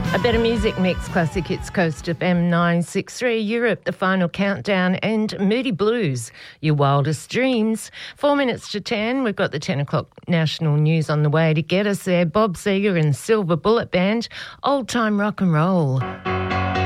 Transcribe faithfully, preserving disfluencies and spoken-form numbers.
A better music mix, classic hits, Coast F M nine six three, Europe, The Final Countdown, and Moody Blues, Your Wildest Dreams. Four minutes to ten, we've got the ten o'clock national news on the way to get us there. Bob Seger and Silver Bullet Band, Old Time Rock and Roll.